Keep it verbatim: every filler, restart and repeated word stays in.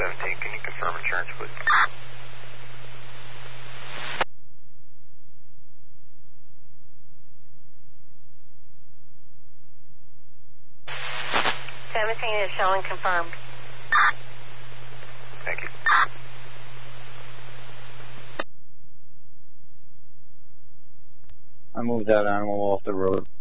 seventeen, can you confirm insurance, please? seventeen is showing confirmed. Thank you. I moved that animal off the road.